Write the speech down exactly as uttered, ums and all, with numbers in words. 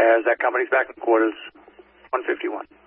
as that company's back in quarters, one fifty-one.